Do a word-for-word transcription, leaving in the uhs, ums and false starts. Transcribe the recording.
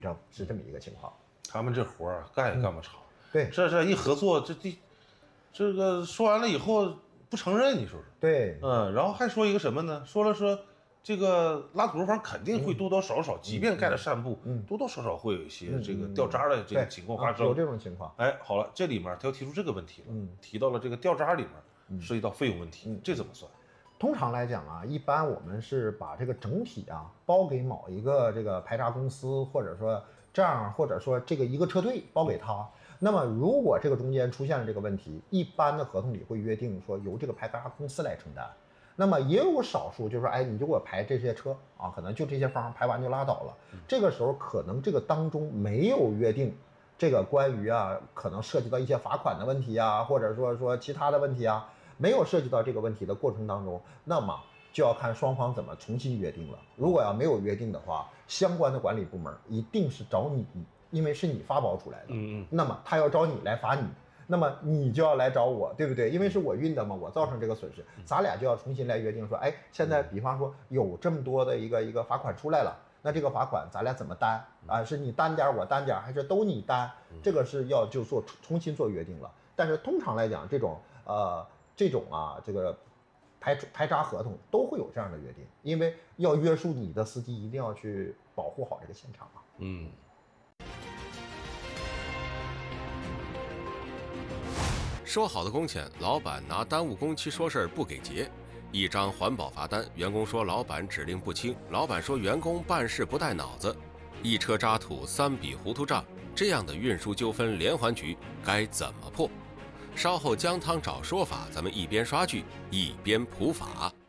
知道是这么一个情况。 他们这活儿干也干不长， 嗯、对， 这这一合作，这第这个说完了以后不承认，你说说？ 对， 嗯，然后还说一个什么呢？说了说这个拉土楼房肯定会多多少少，嗯、即便盖了扇布，嗯，多多少少会有一些这个掉渣的这个情况发生， 嗯、有这种情况。 哎，好了，这里面他又提出这个问题了，嗯，提到了这个掉渣里面涉及到费用问题，嗯，这怎么算？ 通常来讲啊，一般我们是把这个整体啊包给某一个这个排渣公司，或者说这样，或者说这个一个车队包给他。那么如果这个中间出现了这个问题，一般的合同里会约定说由这个排渣公司来承担。那么也有少数就是说，哎，你就给我排这些车啊，可能就这些方排完就拉倒了。这个时候可能这个当中没有约定这个关于啊可能涉及到一些罚款的问题啊，或者说说其他的问题啊。没有涉及到这个问题的过程当中，那么就要看双方怎么重新约定了。如果要没有约定的话，相关的管理部门一定是找你，因为是你发包出来的，嗯，那么他要找你来罚你，那么你就要来找我，对不对？因为是我运的嘛，我造成这个损失，咱俩就要重新来约定说，哎，现在比方说有这么多的一个一个罚款出来了，那这个罚款咱俩怎么担啊？是你担点我担点，还是都你担？这个是要就做重新做约定了。但是通常来讲，这种呃。这种啊，这个排排渣合同都会有这样的约定，因为要约束你的司机，一定要去保护好这个现场啊。 嗯。 说好的工钱，老板拿耽误工期说事儿不给结；一张环保罚单，员工说老板指令不清，老板说员工办事不带脑子；一车渣土三笔糊涂账，这样的运输纠纷连环局该怎么破？稍后姜汤找说法，咱们一边刷剧一边普法。